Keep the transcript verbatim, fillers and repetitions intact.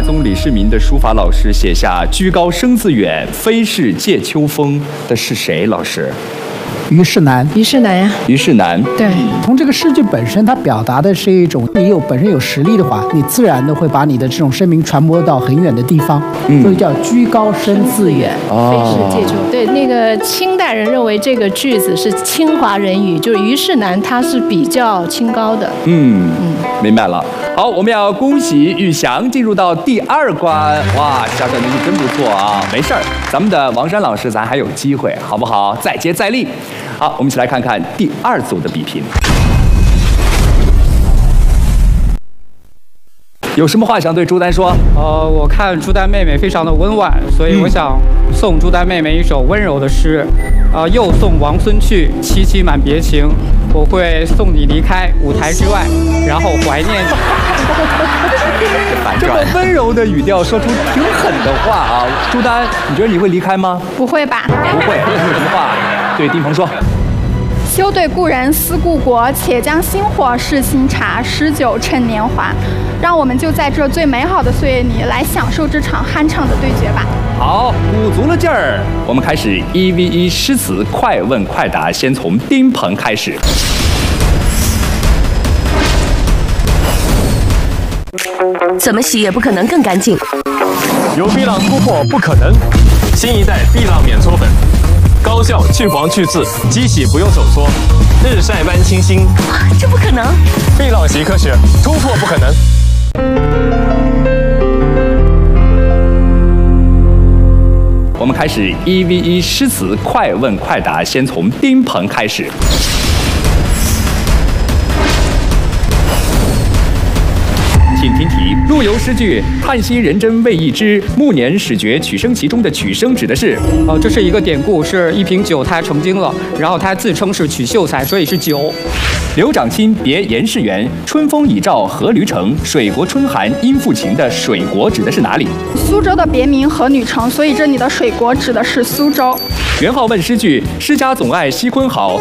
宗李世民的书法老师写下“居高声自远，非是藉秋风”的是谁？老师？ 虞世南。 虞世南呀。 虞世南。 对。 从这个诗句本身，它表达的是一种你有本身有实力的话，你自然的会把你的这种声名传播到很远的地方，嗯、所以叫居高声自远。 非是藉秋。对，那个清代人认为这个句子是清华人语，就是虞世南他是比较清高的。 嗯嗯，明白了。好，我们要恭喜玉祥进入到第二关。哇，小小能力真不错啊！没事儿，咱们的王珊老师咱还有机会，好不好？再接再厉。好，我们一起来看看第二组的比拼。有什么话想对朱丹说？ 呃，我看朱丹妹妹非常的温婉，所以我想送朱丹妹妹一首温柔的诗。呃，又送王孙去，萋萋满别情。我会送你离开舞台之外，然后怀念你。 这么温柔的语调，说出挺狠的话啊！朱丹，你觉得你会离开吗？ 不会吧？ 不会。有什么话对丁鹏说？ 休对故人思故国，且将新火试新茶，诗酒趁年华。让我们就在这最美好的岁月里，来享受这场酣畅的对决吧。 好，鼓足了劲儿，我们开始一 v 一诗词快问快答，先从丁鹏开始。 怎么洗也不可能更干净。 有碧浪突破不可能，新一代碧浪免搓粉，高效去黄去刺，机洗不用手搓，日晒般清新。 这不可能！ 碧浪习科学，突破不可能。 我们开始一 v 一诗词快问快答，先从丁鹏开始。请听题：陆游诗句“叹息人真未易知，暮年始觉取生”其中的“取生”指的是？ 哦、呃，这是一个典故，是一瓶酒它成精了，然后它自称是取秀才，所以是酒。 刘长卿别严世元，春风已照何驴城，水国春寒因复情的水国指的是哪里？ 苏州的别名何女城，所以这里的水国指的是苏州。 元好问诗句：诗家总爱西昆好。